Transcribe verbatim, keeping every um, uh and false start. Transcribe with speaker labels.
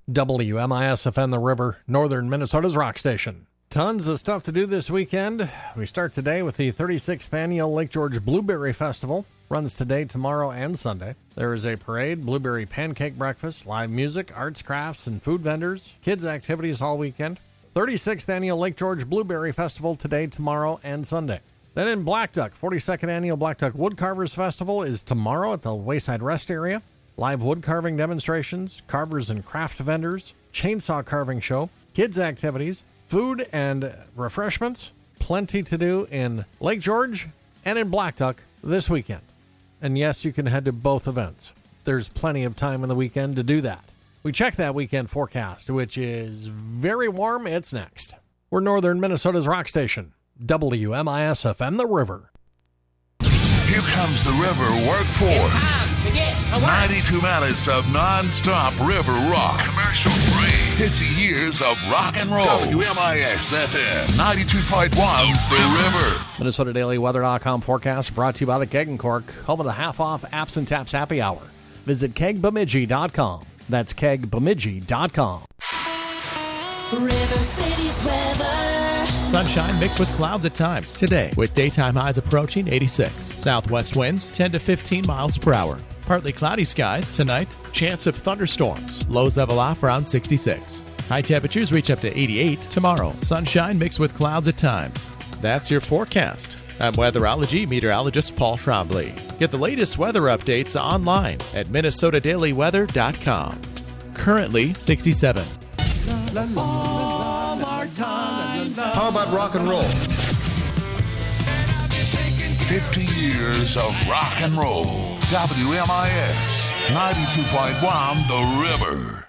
Speaker 1: W M I S F M The River, northern Minnesota's rock station. Tons of stuff to do this weekend. We start today with the thirty-sixth Annual Lake George Blueberry Festival. Runs today, tomorrow, and Sunday. There is a parade, blueberry pancake breakfast, live music, arts, crafts, and food vendors, kids' activities all weekend. thirty-sixth Annual Lake George Blueberry Festival today, tomorrow, and Sunday. Then in Black Duck, forty-second Annual Black Duck Woodcarvers Festival is tomorrow at the Wayside Rest Area. Live wood carving demonstrations, carvers and craft vendors, chainsaw carving show, kids' activities, food and refreshments. Plenty to do in Lake George and in Black Duck this weekend. And yes, you can head to both events. There's plenty of time in the weekend to do that. We check that weekend forecast, which is very warm. It's next. We're northern Minnesota's rock station, W M I S F M The River.
Speaker 2: Here comes the River Workforce.
Speaker 3: It's time to get to work.
Speaker 2: ninety-two minutes of non-stop river rock. Commercial free. fifty years of rock and roll. W M I S F M ninety-two point one The River.
Speaker 1: Minnesota Daily Weather dot com forecast brought to you by the Keg and Cork, home of the half-off Apps and Taps Happy Hour. Visit keg bemidji dot com. That's keg bemidji dot com.
Speaker 4: River City's weather.
Speaker 5: Sunshine mixed with clouds at times today, with daytime highs approaching eighty-six. Southwest winds ten to fifteen miles per hour. Partly cloudy skies tonight. Chance of thunderstorms. Lows level off around sixty-six. High temperatures reach up to eighty-eight tomorrow. Sunshine mixed with clouds at times. That's your forecast. I'm weatherology meteorologist Paul Trombley. Get the latest weather updates online at minnesota daily weather dot com. Currently sixty-seven.
Speaker 6: How about rock and roll?
Speaker 2: fifty years of rock and roll. W M I S ninety-two point one The River.